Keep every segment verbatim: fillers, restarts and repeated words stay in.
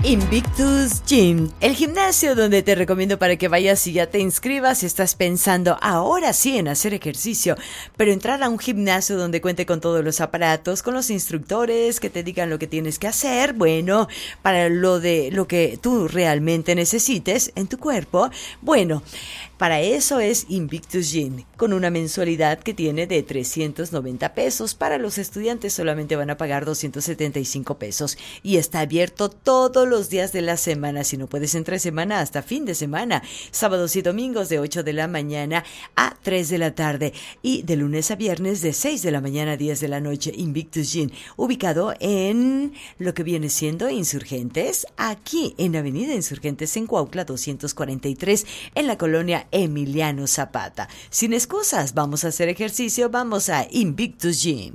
Invictus Gym, el gimnasio donde te recomiendo para que vayas y ya te inscribas si estás pensando ahora sí en hacer ejercicio, pero entrar a un gimnasio donde cuente con todos los aparatos, con los instructores que te digan lo que tienes que hacer, bueno, para lo de lo que tú realmente necesites en tu cuerpo, bueno, para eso es Invictus Gym, con una mensualidad que tiene de trescientos noventa pesos. Para los estudiantes solamente van a pagar doscientos setenta y cinco pesos y está abierto todos los días de la semana, si no puedes entre semana hasta fin de semana, sábados y domingos de ocho de la mañana a tres de la tarde y de lunes a viernes de seis de la mañana a diez de la noche. Invictus Gym, ubicado en lo que viene siendo Insurgentes, aquí en Avenida Insurgentes en Cuautla doscientos cuarenta y tres, en la colonia Emiliano Zapata. Sin excusas, vamos a hacer ejercicio, vamos a Invictus Gym.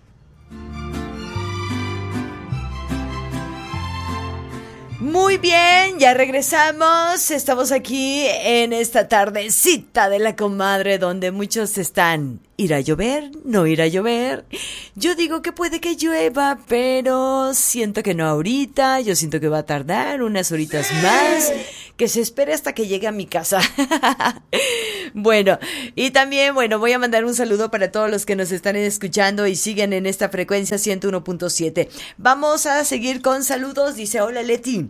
Muy bien, ya regresamos. Estamos aquí en esta tardecita de la comadre donde muchos están. ¿Irá a llover? ¿No irá a llover? Yo digo que puede que llueva, pero siento que no ahorita. Yo siento que va a tardar unas horitas más. Que se espere hasta que llegue a mi casa. Bueno, y también, bueno, voy a mandar un saludo para todos los que nos están escuchando y siguen en esta frecuencia ciento uno punto siete. Vamos a seguir con saludos. Dice, hola Leti.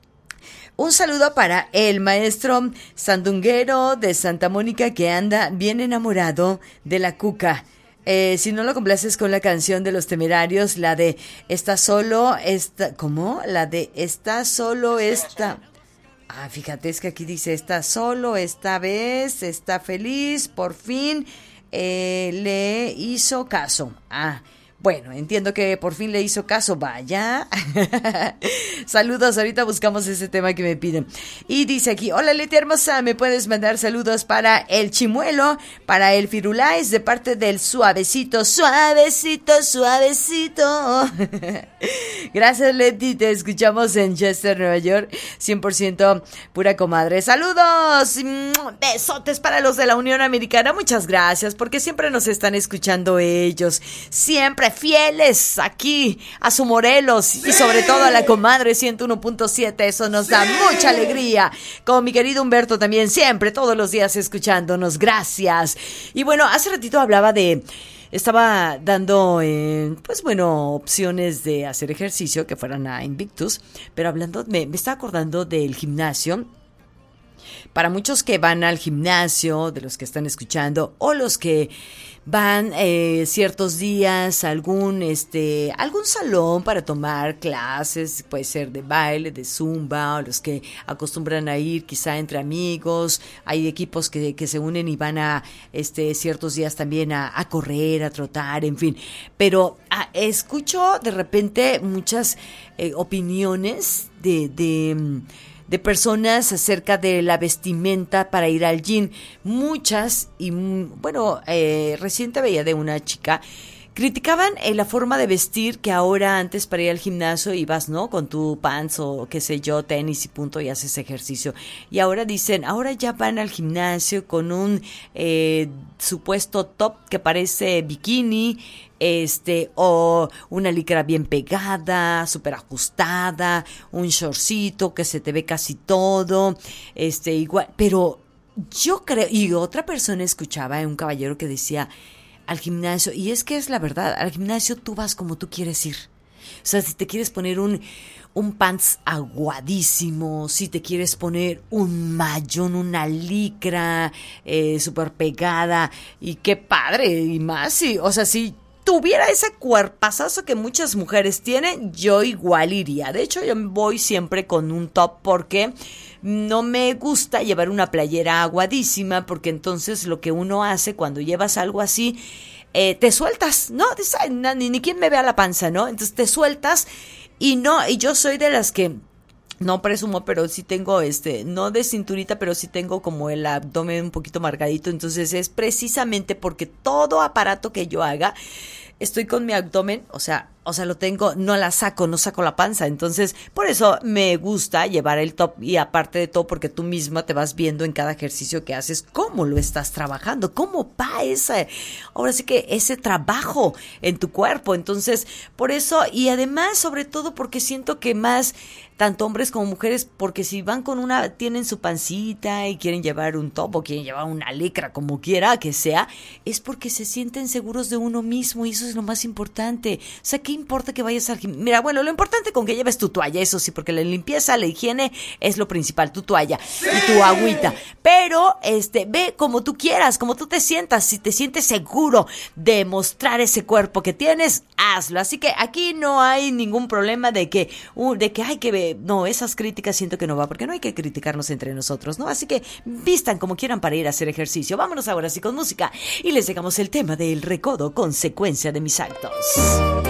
Un saludo para el maestro sandunguero de Santa Mónica que anda bien enamorado de la cuca. Eh, si no lo complaces con la canción de Los Temerarios, la de Está solo, esta, ¿cómo? La de Está solo, esta... Ah, fíjate, es que aquí dice, está solo, esta vez, está feliz, por fin eh, le hizo caso. Ah, bueno, entiendo que por fin le hizo caso, vaya. Saludos, ahorita buscamos ese tema que me piden. Y dice aquí, hola Leti hermosa, ¿me puedes mandar saludos para el Chimuelo, para el Firulais, de parte del Suavecito, suavecito, suavecito? Gracias Leti, te escuchamos en Chester, Nueva York, cien por ciento pura comadre. Saludos, besotes para los de la Unión Americana, muchas gracias, porque siempre nos están escuchando ellos, siempre fieles aquí a su Morelos y sobre todo a la comadre ciento uno punto siete, eso nos da mucha alegría, como mi querido Humberto también, siempre, todos los días escuchándonos, gracias. Y bueno, hace ratito hablaba de, estaba dando, eh, pues bueno, opciones de hacer ejercicio que fueran a Invictus, pero hablando, me, me estaba acordando del gimnasio. Para muchos que van al gimnasio, de los que están escuchando, o los que van eh, ciertos días a algún, este, algún salón para tomar clases, puede ser de baile, de zumba, o los que acostumbran a ir quizá entre amigos, hay equipos que, que se unen y van a este, ciertos días también a, a correr, a trotar, en fin. Pero a, escucho de repente muchas eh, opiniones de... de de personas acerca de la vestimenta para ir al gym. Muchas, y bueno, eh, reciente veía de una chica, criticaban eh, la forma de vestir que ahora antes para ir al gimnasio ibas, ¿no? Con tu pants o qué sé yo, tenis y punto y haces ejercicio. Y ahora dicen, ahora ya van al gimnasio con un eh, supuesto top que parece bikini, este, o una licra bien pegada, súper ajustada, un shortcito que se te ve casi todo, este, igual, pero yo creo, y otra persona escuchaba, un caballero que decía, al gimnasio, y es que es la verdad, al gimnasio tú vas como tú quieres ir. O sea, si te quieres poner un, un pants aguadísimo, si te quieres poner un mallón, una licra eh, súper pegada, y qué padre, y más, sí, o sea, si tuviera ese cuerpazazo que muchas mujeres tienen, yo igual iría. De hecho, yo voy siempre con un top porque no me gusta llevar una playera aguadísima, porque entonces lo que uno hace cuando llevas algo así, eh, te sueltas, ¿no? Ni, ni quien me vea la panza, ¿no? Entonces te sueltas y no, y yo soy de las que no presumo, pero sí tengo este, no de cinturita, pero sí tengo como el abdomen un poquito marcadito, entonces es precisamente porque todo aparato que yo haga, estoy con mi abdomen, o sea, o sea, lo tengo, no la saco, no saco la panza. Entonces, por eso me gusta llevar el top y aparte de todo, porque tú misma te vas viendo en cada ejercicio que haces cómo lo estás trabajando, cómo va ese, ahora sí que ese trabajo en tu cuerpo. Entonces, por eso, y además, sobre todo porque siento que más, tanto hombres como mujeres, porque si van con una, tienen su pancita y quieren llevar un top o quieren llevar una licra, como quiera que sea, es porque se sienten seguros de uno mismo y eso es lo más importante. O sea, ¿qué importa que vayas al gimnasio? Mira, bueno, lo importante con que lleves tu toalla, eso sí, porque la limpieza, la higiene es lo principal, tu toalla ¡sí! Y tu agüita. Pero, este, ve como tú quieras, como tú te sientas. Si te sientes seguro de mostrar ese cuerpo que tienes, hazlo. Así que aquí no hay ningún problema de que, uh, de que hay que ver. No, esas críticas siento que no va, porque no hay que criticarnos entre nosotros, ¿no? Así que vistan como quieran para ir a hacer ejercicio. Vámonos ahora sí con música y les dejamos el tema del recodo, consecuencia de mis actos.